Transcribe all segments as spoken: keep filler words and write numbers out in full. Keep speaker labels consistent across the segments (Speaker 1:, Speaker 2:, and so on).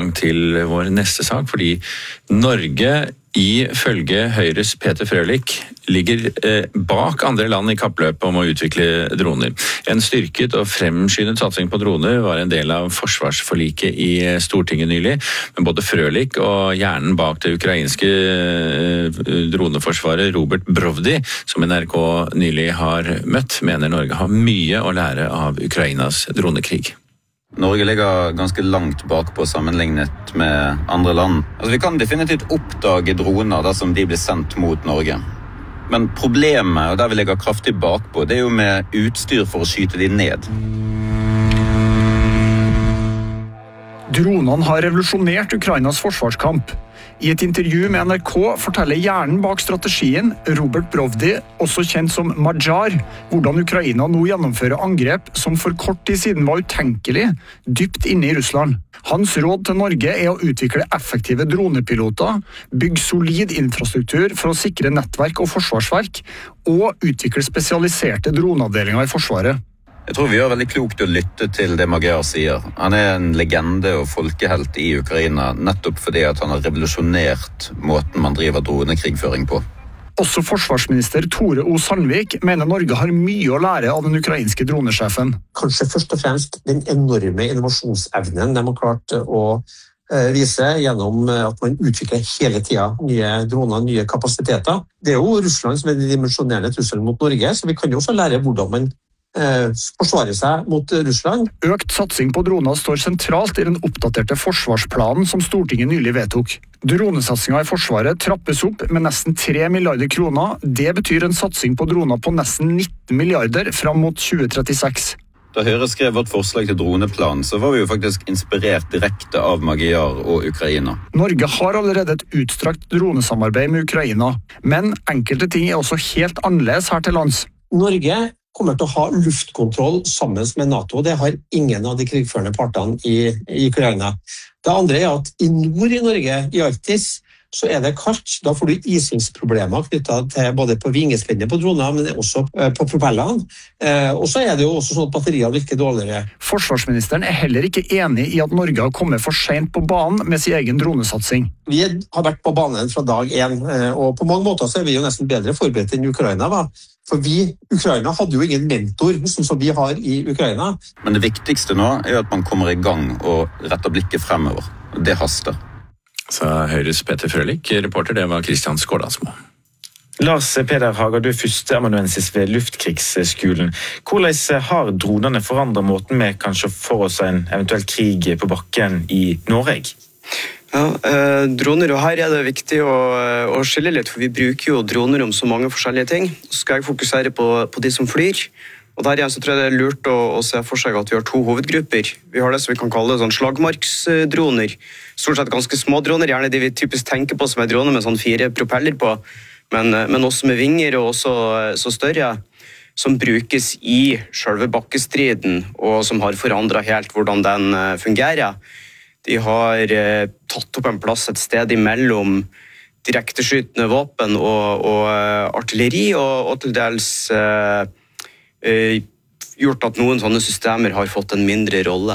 Speaker 1: overgang til vår neste sak, fordi Norge ifølge Høyres Peter Frølich ligger eh, bak andre land i kappløpet om å utvikle droner. En styrket og fremskyndet satsing på droner var en del av forsvarsforliket i Stortinget nylig, men både Frølich og hjernen bak det ukrainske eh, droneforsvaret Robert Brovdi, som N R K nylig har møtt, mener Norge har mye å lære av Ukrainas dronekrig.
Speaker 2: Norge ligger ganske langt bakpå sammenlignet med andre land. Altså, vi kan definitivt oppdage droner dersom de blir sendt mot Norge. Men problemet, og der vi ligger kraftig bakpå, det er jo med utstyr for å skyte de ned.
Speaker 3: Dronene har revolusjonert Ukrainas forsvarskamp. I et intervju med N R K forteller hjernen bak strategien, Robert Brovdi, også kjent som Majar, hvordan Ukraina nå gjennomfører angrep som for kort tid siden var utenkelig, dypt inne i Russland. Hans råd til Norge er å utvikle effektive dronepiloter, bygge solid infrastruktur for å sikre nettverk og forsvarsverk, og utvikle spesialiserte droneavdelinger i Forsvaret.
Speaker 2: Jeg tror vi gjør veldig klokt å lytte til det Magyar sier. Han er en legende og folkehelt i Ukraina, nettopp fordi at han har revolusjonert måten man driver dronekrigføring på.
Speaker 3: Også forsvarsminister Tore O. Sandvik mener Norge har mye å lære av den ukrainske dronesjefen.
Speaker 4: Kanskje først og fremst den enorme innovasjonsevnen de har klart å vise gjennom at man utvikler hele tiden nye droner, nye kapasiteter. Det er jo Russland som er den dimensjonerende trusselen mot Norge, så vi kan jo også lære hvordan man forsvare seg mot Russland.
Speaker 3: Økt satsing på droner står sentralt i den oppdaterte forsvarsplanen som Stortinget nylig vedtok. Dronesatsingen i Forsvaret trappes opp med nesten tre milliarder kroner. Det betyr en satsing på droner på nesten nitten milliarder fram mot tjue trettiseks.
Speaker 2: Da Høyre skrev vårt forslag til droneplan, så var vi jo faktisk inspirert direkte av Magyar og Ukraina.
Speaker 3: Norge har allerede et utstrakt dronesamarbeid med Ukraina, men enkelte ting er også helt annerledes her til lands.
Speaker 4: Norge kommer til å ha luftkontroll sammen med NATO. Det har ingen av de krigførende partene i, i Ukraina. Det andre er at i nord i Norge, i Arktis, så er det kaldt. Da får du isingsproblemer knyttet til både på vingespennet på droner, men også på propellene. Og så er det jo også sånn at batteriene virker dårligere.
Speaker 3: Forsvarsministeren er heller ikke enig i at Norge har kommet for sent på banen med sin egen dronesatsing.
Speaker 4: Vi har vært på banen fra dag én, og på mange måter så er vi jo nesten bedre forberedt enn Ukraina var. For vi, Ukraina, hadde jo ingen mentor, sånn som vi har i Ukraina.
Speaker 2: Men det viktigste nå er at man kommer i gang og retter blikket fremover. Det haster.
Speaker 1: Sa Høyres Peter Frølich, reporter det var Kristian Skårdalsmo.
Speaker 5: Lars Peder Haga, du er førsteamanuensis ved Luftkrigsskolen. Hvordan har dronene forandret måten med kanskje for oss en eventuell krig på bakken i Norge?
Speaker 6: Ja, eh, droner, og her er det viktig å, å skille litt, for vi bruker jo droner om så mange forskjellige ting. Så skal jeg fokusere på, på de som flyr. Og der igjen så tror jeg det er lurt å, å se for seg at vi har to hovedgrupper. Vi har det som vi kan kalle sånn slagmarksdroner. Stort sett ganske små droner, gjerne de vi typisk tenker på som er droner med sånn fire propeller på, men, men også med vinger og også så større, som brukes i selve bakkestriden, og som har forandret helt hvordan den fungerer. De har eh, tatt opp en plass et sted imellom direkteskytende våpen og, og uh, artilleri, og, og til dels uh, uh, gjort at noen sånne systemer har fått en mindre rolle.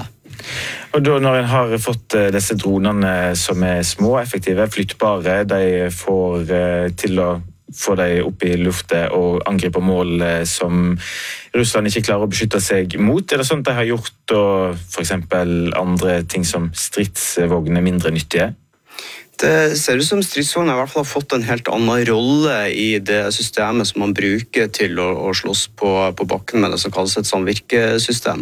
Speaker 5: Og da når en har fått uh, disse dronene som er små, effektive, flyttbare, de får uh, til å få dem opp i luftet og angripe mål uh, som Russland ikke klarer å beskytte seg mot. Er det sånn at de har gjort og for eksempel andre ting som stridsvogner mindre nyttige?
Speaker 6: Det ser ut som stridsvogner i hvert fall har fått en helt annen rolle i det systemet som man bruker til å, å slåss på, på bakken med det som kalles et samvirkesystem.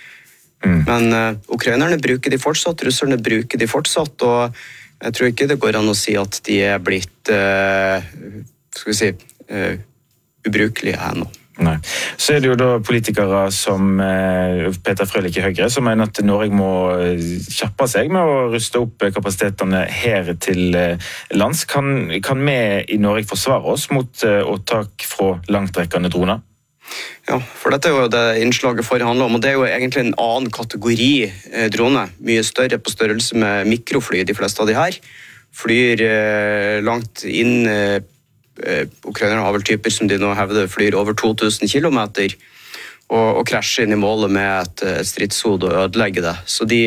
Speaker 6: Mm. Men uh, ukrainerne bruker de fortsatt, russerne bruker de fortsatt, og jeg tror ikke det går an å si at de er blitt uh, skal vi si, uh, ubrukelige her nå.
Speaker 5: Nei. Så er det jo da politikere som eh, Peter Frølich i Høyre, som mener at Norge må kjappe seg med å ruste opp kapasitetene her til eh, lands. Kan, kan vi i Norge forsvare oss mot eh, åtak fra langtrekkende droner?
Speaker 6: Ja, for dette er jo det innslaget forrige handler om, og det er jo egentlig en annen kategori eh, drone. Mye større på størrelse med mikrofly, de fleste av de her. Flyr eh, langt inn eh, Uh, Ukrainerne har vel typer som de nå hevder flyr over to tusen kilometer og, og krasjer inn i målet med et, et stridshode og ødelegger det. Så de,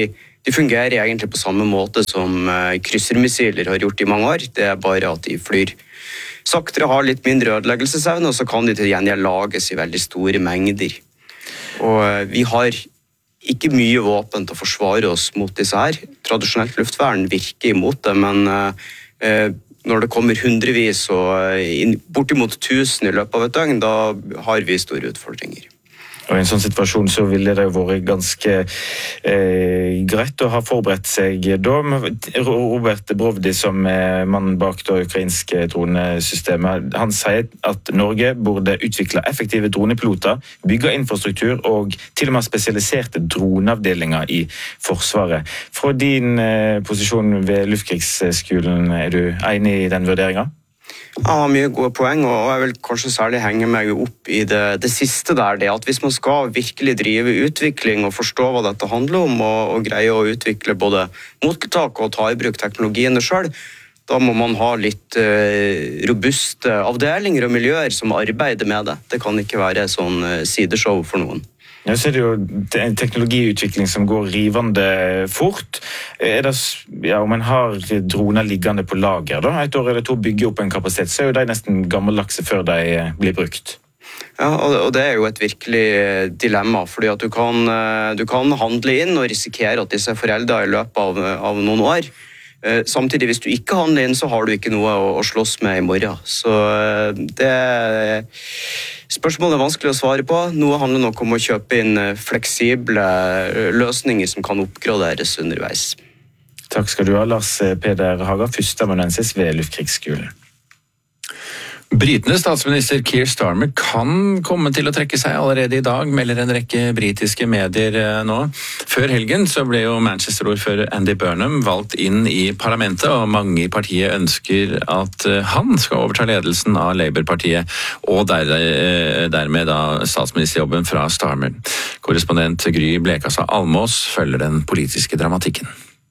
Speaker 6: De fungerer egentlig på samme måte som kryssermissiler har gjort i mange år. Det er bare at de flyr saktere, har litt mindre ødeleggelsesevne, og så kan de til gjengjeld lages i veldig store mengder. Og vi har ikke mye våpen til å forsvare oss mot disse her. Tradisjonelt luftvern virker imot det, men eh, når det kommer hundrevis og bortimot tusen i løpet av et døgn, da har vi store utfordringer.
Speaker 5: Og I en sånn situasjon så ville det jo vært ganske eh, greit å ha forberedt seg da. Robert Brovdi, som er mannen bak det ukrainske dronesystemet, han sier at Norge burde utvikle effektive dronepiloter, bygge infrastruktur og til og med spesialiserte droneavdelinger i Forsvaret. Fra din eh, posisjon ved Luftkrigsskolen, er du enig I den vurderingen?
Speaker 6: Jeg har mye gode poeng, og jeg vil kanskje særlig henge meg opp I det, det siste der, det at hvis man skal virkelig drive utvikling og forstå hva dette handler om, og, og greie å utvikle både mottiltak og ta I bruk teknologiene selv, da må man ha litt eh, robuste avdelinger og miljøer som arbeider med det. Det kan ikke være sånn eh, sideshow for noen.
Speaker 5: Ja, så er det jo en teknologiutvikling som går rivende fort. Er det, ja, om en har droner liggende på lager, da, et år eller to bygger opp en kapasitet, så er jo de nesten gammeldagse før de blir brukt.
Speaker 6: Ja, og det er jo et virkelig dilemma, fordi at du kan, du kan handle inn og risikere at disse er foreldet I løpet av, av noen år. Samtidig, hvis du ikke handler inn, så har du ikke noe å, å slåss med I morgen. Så det spørsmålet er vanskelig å svare på. Noe handler nok om å kjøpe inn fleksible løsninger som kan oppgraderes underveis.
Speaker 5: Takk skal du ha, Lars Peder Haga, førsteamanuensis ved Luftkrigsskolen.
Speaker 1: Britenes statsminister Keir Starmer kan komme til å trekke seg allerede I dag, melder en rekke britiske medier nå. Før helgen så ble jo Manchester-ordfører Andy Burnham valgt inn I parlamentet, og mange I partiet ønsker at han skal overta ledelsen av Labour-partiet, og der, dermed da statsministerjobben fra Starmer. Korrespondent Gry Blekastad Almås følger den politiske dramatikken.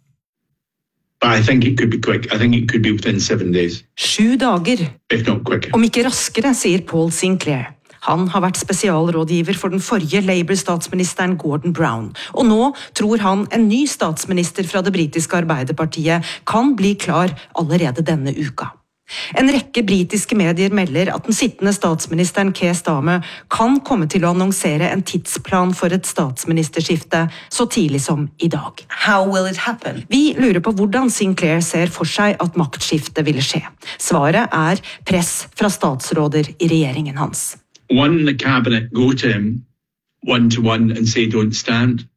Speaker 7: I think it could be quick. I think it could be within seven days.
Speaker 8: Sju dager.
Speaker 7: If not quicker.
Speaker 8: Om ikke raskere, sier Paul Sinclair. Han har vært spesialrådgiver for den forrige Labour-statsministeren Gordon Brown, og nå tror han en ny statsminister fra det britiske Arbeiderpartiet kan bli klar allerede denne uka. En rekke britiske medier melder at den sittende statsministeren Keir Starmer kan komme til å annonsere en tidsplan for et statsministerskifte så tidlig som I dag.
Speaker 9: How will it happen?
Speaker 8: Vi lurer på hvordan Sinclair ser for seg at maktskiftet ville skje. Svaret er press fra statsråder I regjeringen hans.
Speaker 7: One, the cabinet go to him one to one and say don't stand.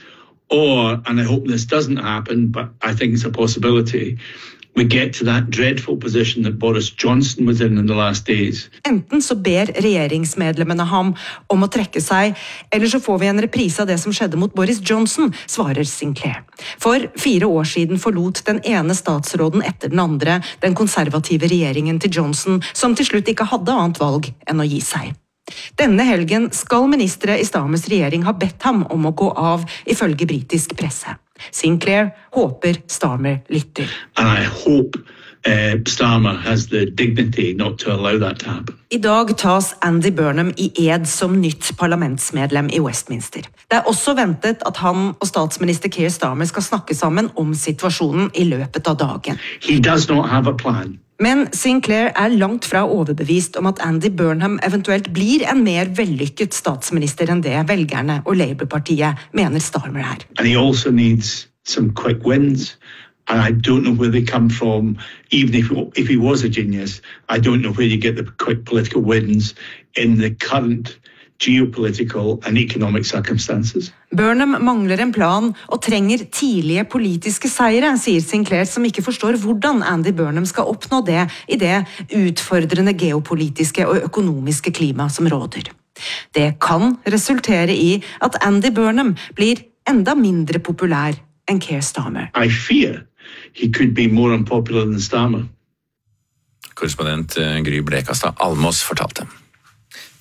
Speaker 7: Or, and I hope this doesn't happen, but I think it's a possibility, we get to that dreadful position that Boris Johnson was in in the last days.
Speaker 8: Enten så ber regjeringsmedlemmene ham om å trekke seg, eller så får vi en reprise av det som skjedde mot Boris Johnson, svarer Sinclair. For fire år siden forlot den ene statsråden etter den andre den konservative regjeringen til Johnson, som til slutt ikke hadde annet valg enn å gi seg. Denne helgen skal ministre I Starmers regjering ha bedt ham om å gå av ifølge britisk presse. Sinclair håper Starmer lytter.
Speaker 7: And I hope uh, Starmer has the dignity not to allow that to happen.
Speaker 8: I dag tas Andy Burnham I ed som nytt parlamentsmedlem I Westminster. Det er også ventet at han og statsminister Keir Starmer skal snakke sammen om situasjonen I løpet av dagen.
Speaker 7: He does not have a plan.
Speaker 8: Men Sinclair er langt fra overbevist om at Andy Burnham eventuelt blir en mer vellykket statsminister enn det velgerne og Labour-partiet mener Starmer er.
Speaker 7: And he also needs some quick wins. And I don't know where they come from. Even if, if he was a genius, I don't know where you get the quick political wins in the current geopolitical and economic circumstances.
Speaker 8: Burnham mangler en plan og trenger tidlige politiske seire, sier Sinclair, som ikke forstår hvordan Andy Burnham skal oppnå det I det utfordrende geopolitiske og økonomiske klima som råder. Det kan resultere I at Andy Burnham blir enda mindre populær enn Keir Starmer.
Speaker 7: I fear he could be more unpopular than Starmer.
Speaker 1: Korrespondent Gry Blekastad Almås fortalte.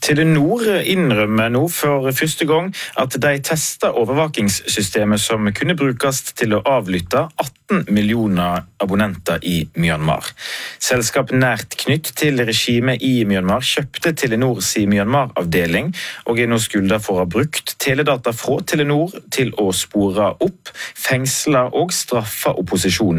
Speaker 5: Telenor innrømmer nå for første gang at de testet overvåkingssystemet som kunne brukes til å avlytte atten millioner abonnenter i Myanmar. Selskap nært knytt til regimet i Myanmar kjøpte Telenors Myanmar-avdeling og er nå skyldet for å ha brukt teledata fra Telenor til å spore opp, fengsle og straffe opposisjonen.